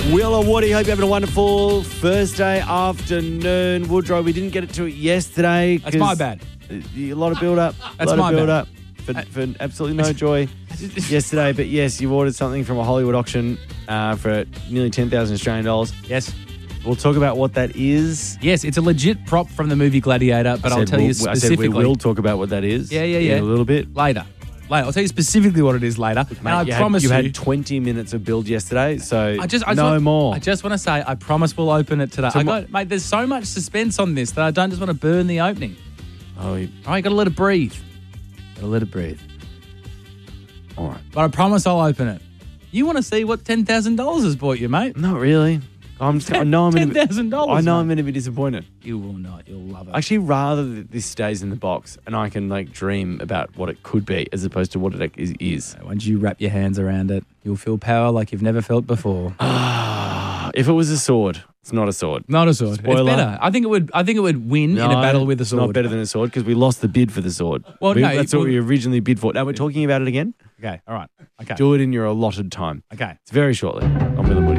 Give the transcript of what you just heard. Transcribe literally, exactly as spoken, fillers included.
Will and Woody, hope you're having a wonderful Thursday afternoon. Woodrow, we didn't get it to it yesterday. That's my bad. A lot of build-up. That's a lot my of build-up bad. for, for absolutely no joy yesterday. But yes, you ordered something from a Hollywood auction uh, for nearly ten thousand Australian dollars. Yes. We'll talk about what that is. Yes, it's a legit prop from the movie Gladiator, but I'll tell we'll, you specifically. I said we will talk about what that is. Yeah, yeah, yeah. In a little bit. Later. Later. I'll tell you specifically what it is later. Mate, and I you promise had, you you. had twenty minutes of build yesterday, so I just, I just no want, more. I just want to say, I promise we'll open it today. So I what- got, mate, there's so much suspense on this that I don't just want to burn the opening. Oh, you, All right, got to let it breathe. Got to let it breathe. all right. But I promise I'll open it. You want to see what ten thousand dollars has bought you, mate? Not really. I'm just, I know I'm ten gonna be- thousand dollars. I know I'm going to be disappointed. You will not. You'll love it. I actually rather that this stays in the box and I can like dream about what it could be as opposed to what it is. is. Once you wrap your hands around it, you'll feel power like you've never felt before. Ah, if it was a sword, it's not a sword. Not a sword. Spoiler. It's better. I think it would. I think it would win in a battle with a it's sword. not better than a sword because we lost the bid for the sword. Well, We- no, that's it- what we originally bid for. Now we're talking about it again. Okay. All right. Okay. Do it in your allotted time. Okay. It's very shortly. I'm Will and Woody.